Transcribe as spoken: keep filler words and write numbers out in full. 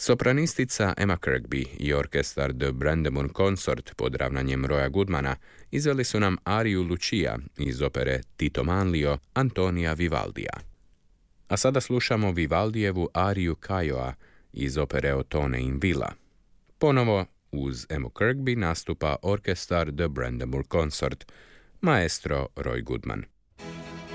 Sopranistica Emma Kirkby i orkestar The Brandemburn Consort pod ravnanjem Roya Goodmana izveli su nam ariju Lucia iz opere Tito Manlio Antonija Vivaldija. A sada slušamo Vivaldijevu ariju Caioa iz opere Ottone in Villa. Ponovo uz Emmu Kirkby nastupa orkestar The Brandemburn Consort, maestro Roy Goodman.